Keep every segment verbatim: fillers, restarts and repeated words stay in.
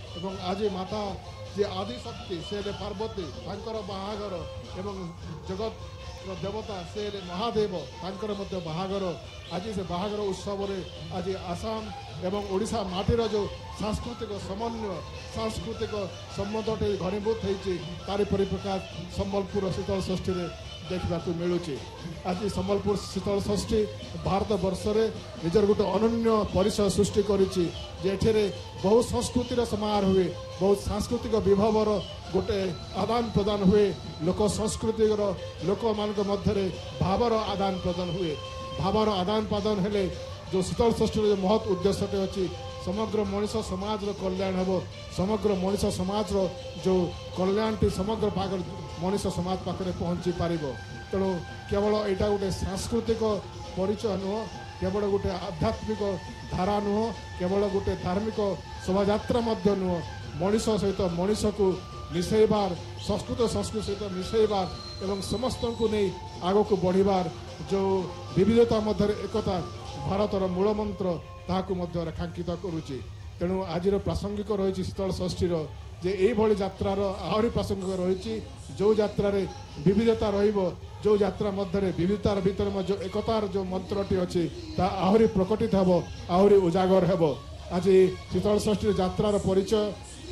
ଏବଂ ଆଜି ମାତା ଯେ ଆଦିଶକ୍ତି ସେ ହେଲେ ପାର୍ବତୀ ତାଙ୍କର ବାହାଘର ଏବଂ ଜଗତର ଦେବତା ସେ ହେଲେ ମହାଦେବ ତାଙ୍କର ମଧ୍ୟ ବାହାଘର ଆଜି ସେ ବାହାଘର ଉତ୍ସବରେ ଆଜି ଆସାମ ଏବଂ ଓଡ଼ିଶା ମାଟିର ଯେଉଁ ସାଂସ୍କୃତିକ ସମନ୍ୱୟ ସାଂସ୍କୃତିକ ସମ୍ବନ୍ଧଟି ଘନୀଭୂତ ହୋଇଛି ତାରି ପରିପ୍ରକାଶ ସମ୍ବଲପୁର ଶୀତଳ ଷଷ୍ଠୀରେ ଦେଖିବାକୁ ମିଳୁଛି। ଆଜି ସମ୍ବଲପୁର ଶୀତଳ ଷଷ୍ଠୀ ଭାରତ ବର୍ଷରେ ନିଜର ଗୋଟେ ଅନନ୍ୟ ପରିଚୟ ସୃଷ୍ଟି କରିଛି ଯେ ଏଠାରେ ବହୁ ସଂସ୍କୃତିର ସମାହାର ହୁଏ, ବହୁତ ସାଂସ୍କୃତିକ ବିଭବର ଗୋଟେ ଆଦାନ ପ୍ରଦାନ ହୁଏ, ଲୋକ ସଂସ୍କୃତିର ଲୋକମାନଙ୍କ ମଧ୍ୟରେ ଭାବର ଆଦାନ ପ୍ରଦାନ ହୁଏ। ଭାବର ଆଦାନ ପ୍ରଦାନ ହେଲେ ଯେଉଁ ଶୀତଳ ଷଷ୍ଠୀର ଯେଉଁ ମହତ୍ ଉଦ୍ଦେଶ୍ୟଟି ଅଛି ସମଗ୍ର ମଣିଷ ସମାଜର କଲ୍ୟାଣ ହେବ, ସମଗ୍ର ମଣିଷ ସମାଜର ଯେଉଁ କଲ୍ୟାଣଟି ସମଗ୍ର ପାଖରେ ମଣିଷ ସମାଜ ପାଖରେ ପହଞ୍ଚି ପାରିବ। ତେଣୁ କେବଳ ଏଇଟା ଗୋଟେ ସାଂସ୍କୃତିକ ପରିଚୟ ନୁହଁ, କେବଳ ଗୋଟେ ଆଧ୍ୟାତ୍ମିକ ଧାରା ନୁହଁ, କେବଳ ଗୋଟେ ଧାର୍ମିକ ଶୋଭାଯାତ୍ରା ମଧ୍ୟ ନୁହଁ, ମଣିଷ ସହିତ ମଣିଷକୁ ମିଶାଇବାର ସଂସ୍କୃତ ସଂସ୍କୃତି ସହିତ ମିଶାଇବାର ଏବଂ ସମସ୍ତଙ୍କୁ ନେଇ ଆଗକୁ ବଢ଼ିବାର ଯେଉଁ ବିବିଧତା ମଧ୍ୟରେ ଏକତା ଭାରତର ମୂଳମନ୍ତ୍ର ତାହାକୁ ମଧ୍ୟ ରେଖାଙ୍କିତ କରୁଛି। ତେଣୁ ଆଜିର ପ୍ରାସଙ୍ଗିକ ରହିଛି ଶୀତଳ ଷଷ୍ଠୀର ଯେ ଏଇଭଳି ଯାତ୍ରାର ଆହୁରି ପ୍ରାସଙ୍ଗିକ ରହିଛି ଯେଉଁ ଯାତ୍ରାରେ ବିବିଧତା ରହିବ, ଯେଉଁ ଯାତ୍ରା ମଧ୍ୟରେ ବିବିଧତାର ଭିତରେ ମଧ୍ୟ ଏକତାର ଯେଉଁ ମନ୍ତ୍ରଟି ଅଛି ତାହା ଆହୁରି ପ୍ରକଟିତ ହେବ, ଆହୁରି ଉଜାଗର ହେବ। ଆଜି ଶୀତଳ ଷଷ୍ଠୀର ଯାତ୍ରାର ପରିଚୟ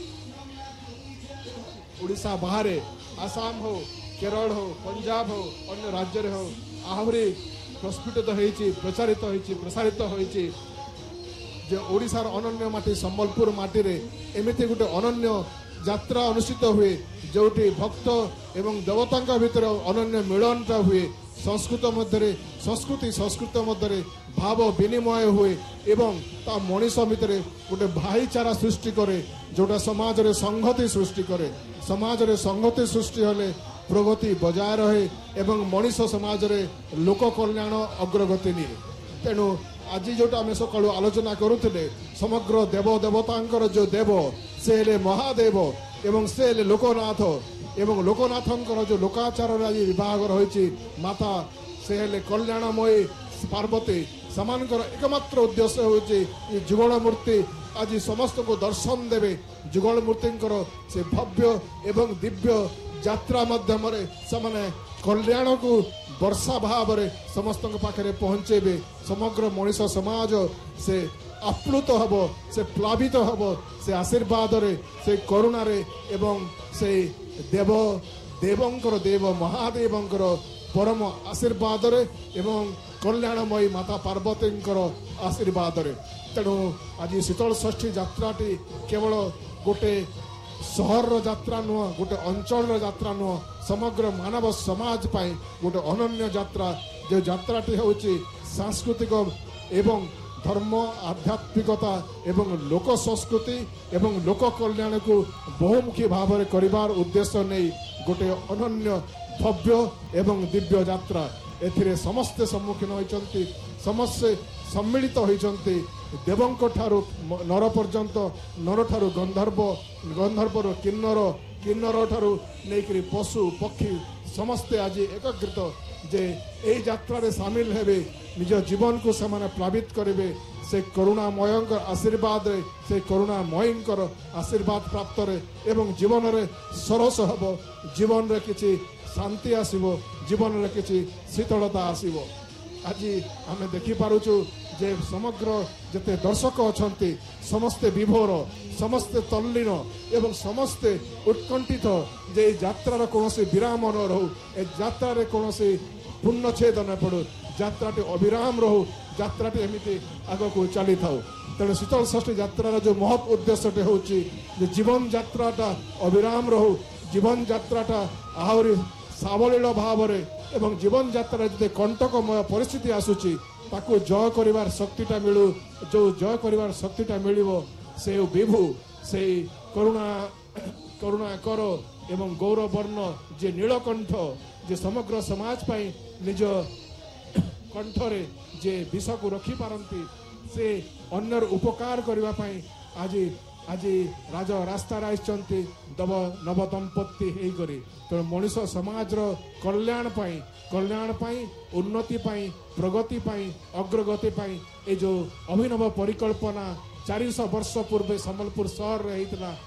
ଓଡ଼ିଶା ବାହାରେ ଆସାମ ହେଉ, କେରଳ ହେଉ, ପଞ୍ଜାବ ହେଉ, ଅନ୍ୟ ରାଜ୍ୟରେ ହେଉ ଆହୁରି ପ୍ରସ୍ଫୁଟିତ ହୋଇଛି, ପ୍ରଚାରିତ ହୋଇଛି, ପ୍ରସାରିତ ହୋଇଛି ଯେ ଓଡ଼ିଶାର ଅନନ୍ୟ ମାଟି ସମ୍ବଲପୁର ମାଟିରେ ଏମିତି ଗୋଟେ ଅନନ୍ୟ ଯାତ୍ରା ଅନୁଷ୍ଠିତ ହୁଏ ଯେଉଁଠି ଭକ୍ତ ଏବଂ ଦେବତାଙ୍କ ଭିତରେ ଅନନ୍ୟ ମିଳନଟା ହୁଏ, ସଂସ୍କୃତ ମଧ୍ୟରେ ସଂସ୍କୃତି ସଂସ୍କୃତ ମଧ୍ୟରେ ଭାବ ବିନିମୟ ହୁଏ ଏବଂ ତା ମଣିଷ ଭିତରେ ଗୋଟେ ଭାଇଚାରା ସୃଷ୍ଟି କରେ ଯେଉଁଟା ସମାଜରେ ସଂହତି ସୃଷ୍ଟି କରେ। ସମାଜରେ ସଂହତି ସୃଷ୍ଟି ହେଲେ ପ୍ରଗତି ବଜାୟ ରହେ ଏବଂ ମଣିଷ ସମାଜରେ ଲୋକ କଲ୍ୟାଣ ଅଗ୍ରଗତି ନିଏ। ତେଣୁ ଆଜି ଯେଉଁଟା ଆମେ ସକାଳୁ ଆଲୋଚନା କରୁଥିଲେ ସମଗ୍ର ଦେବ ଦେବତାଙ୍କର ଯେଉଁ ଦେବ ସେ ହେଲେ ମହାଦେବ ଏବଂ ସେ ହେଲେ ଲୋକନାଥ ଏବଂ ଲୋକନାଥଙ୍କର ଯେଉଁ ଲୋକାଚାରରେ ଆଜି ବିବାହର ହୋଇଛି ମାତା ସେ ହେଲେ କଲ୍ୟାଣମୟୀ ପାର୍ବତୀ। ସେମାନଙ୍କର ଏକମାତ୍ର ଉଦ୍ଦେଶ୍ୟ ହେଉଛି ଯୁଗଳ ମୂର୍ତ୍ତି ଆଜି ସମସ୍ତଙ୍କୁ ଦର୍ଶନ ଦେବେ। ଯୁଗଳ ମୂର୍ତ୍ତିଙ୍କର ସେ ଭବ୍ୟ ଏବଂ ଦିବ୍ୟ ଯାତ୍ରା ମାଧ୍ୟମରେ ସେମାନେ କଲ୍ୟାଣକୁ ବର୍ଷା ଭାବରେ ସମସ୍ତଙ୍କ ପାଖରେ ପହଞ୍ଚେଇବେ। ସମଗ୍ର ମଣିଷ ସମାଜ ସେ ଆପ୍ଲୁତ ହେବ, ସେ ପ୍ଲାବିତ ହେବ ସେ ଆଶୀର୍ବାଦରେ, ସେ କରୁଣାରେ ଏବଂ ସେ ଦେବ ଦେବଙ୍କର ଦେବ ମହାଦେବଙ୍କର ପରମ ଆଶୀର୍ବାଦରେ ଏବଂ କଲ୍ୟାଣମୟୀ ମାତା ପାର୍ବତୀଙ୍କର ଆଶୀର୍ବାଦରେ। ତେଣୁ ଆଜି ଶୀତଳ ଷଷ୍ଠୀ ଯାତ୍ରାଟି କେବଳ ଗୋଟେ ସହରର ଯାତ୍ରା ନୁହଁ, ଗୋଟେ ଅଞ୍ଚଳର ଯାତ୍ରା ନୁହଁ, ସମଗ୍ର ମାନବ ସମାଜ ପାଇଁ ଗୋଟେ ଅନନ୍ୟ ଯାତ୍ରା। ଯେଉଁ ଯାତ୍ରାଟି ହେଉଛି ସାଂସ୍କୃତିକ ଏବଂ ଧର୍ମ ଆଧ୍ୟାତ୍ମିକତା ଏବଂ ଲୋକ ସଂସ୍କୃତି ଏବଂ ଲୋକ କଲ୍ୟାଣକୁ ବହୁମୁଖୀ ଭାବରେ କରିବାର ଉଦ୍ଦେଶ୍ୟ ନେଇ ଗୋଟେ ଅନନ୍ୟ ଭବ୍ୟ ଏବଂ ଦିବ୍ୟ ଯାତ୍ରା। ଏଥିରେ ସମସ୍ତେ ସମ୍ମୁଖୀନ ହୋଇଛନ୍ତି, ସମସ୍ତେ ସମ୍ମିଳିତ ହୋଇଛନ୍ତି। ଦେବଙ୍କ ଠାରୁ ନର ପର୍ଯ୍ୟନ୍ତ, ନରଠାରୁ ଗନ୍ଧର୍ବ, ଗନ୍ଧର୍ବରୁ କିନ୍ନର, କିନ୍ନର ଠାରୁ ନେଇକରି ପଶୁ ପକ୍ଷୀ ସମସ୍ତେ ଆଜି ଏକତ୍ରିତ ଯେ ଏହି ଯାତ୍ରାରେ ସାମିଲ ହେବେ, ନିଜ ଜୀବନକୁ ସେମାନେ ପ୍ଲାବିତ କରିବେ ସେ କରୁଣାମୟଙ୍କର ଆଶୀର୍ବାଦରେ, ସେ କରୁଣାମୟୀଙ୍କର ଆଶୀର୍ବାଦ ପ୍ରାପ୍ତରେ ଏବଂ ଜୀବନରେ ସରସ ହେବ, ଜୀବନରେ କିଛି ଶାନ୍ତି ଆସିବ, ଜୀବନରେ କିଛି ଶୀତଳତା ଆସିବ। ଆଜି ଆମେ ଦେଖିପାରୁଛୁ ଯେ ସମଗ୍ର ଯେତେ ଦର୍ଶକ ଅଛନ୍ତି ସମସ୍ତେ ବିଭୋର, ସମସ୍ତେ ତଲ୍ଲୀନ ଏବଂ ସମସ୍ତେ ଉତ୍କଣ୍ଠିତ ଯେ ଏହି ଯାତ୍ରାର କୌଣସି ବିରାମ ନ ରହୁ, ଏ ଯାତ୍ରାରେ କୌଣସି ପୂର୍ଣ୍ଣଚ୍ଛେଦ ନ ପଡ଼ୁ, ଯାତ୍ରାଟି ଅବିରାମ ରହୁ, ଯାତ୍ରାଟି ଏମିତି ଆଗକୁ ଚାଲିଥାଉ। ତେଣୁ ଶୀତଳ ଷଷ୍ଠୀ ଯାତ୍ରାର ଯେଉଁ ମହତ୍ ଉଦ୍ଦେଶ୍ୟଟି ହେଉଛି ଯେ ଜୀବନ ଯାତ୍ରାଟା ଅବିରାମ ରହୁ, ଜୀବନ ଯାତ୍ରାଟା ଆହୁରି ସାବଳୀଳ ଭାବରେ ଏବଂ ଜୀବନ ଯାତ୍ରାରେ ଯେତେ କଣ୍ଟକମୟ ପରିସ୍ଥିତି ଆସୁଛି ତାକୁ ଜୟ କରିବାର ଶକ୍ତିଟା ମିଳୁ। ଯେଉଁ ଜୟ କରିବାର ଶକ୍ତିଟା ମିଳିବ ସେ ବିଭୁ, ସେଇ କରୁଣା କରୁଣା କର ଏବଂ ଗୌରବର୍ଣ୍ଣ ଯେ ନୀଳକଣ୍ଠ, ଯେ ସମଗ୍ର ସମାଜ ପାଇଁ ନିଜ କଣ୍ଠରେ ଯେ ବିଷକୁ ରଖିପାରନ୍ତି, ସେ ଅନ୍ୟର ଉପକାର କରିବା ପାଇଁ ଆଜି ଆଜି ରାଜ ରାସ୍ତାରେ ଆସିଛନ୍ତି ଦବ ନବ ଦମ୍ପତି ହେଇକରି। ତେଣୁ ମଣିଷ ସମାଜର କଲ୍ୟାଣ ପାଇଁ, କଲ୍ୟାଣ ପାଇଁ, ଉନ୍ନତି ପାଇଁ, ପ୍ରଗତି ପାଇଁ, ଅଗ୍ରଗତି ପାଇଁ ଏ ଯେଉଁ ଅଭିନବ ପରିକଳ୍ପନା ଚାରିଶହ ବର୍ଷ ପୂର୍ବେ ସମ୍ବଲପୁର ସହରରେ ହେଇଥିଲା